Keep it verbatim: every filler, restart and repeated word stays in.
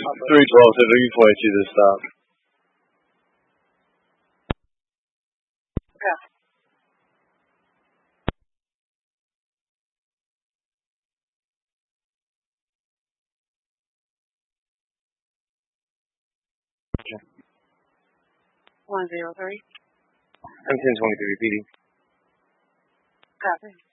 three twelve said we point you to stop. Yeah. One zero three. I'm ten twenty-three P D. Copy.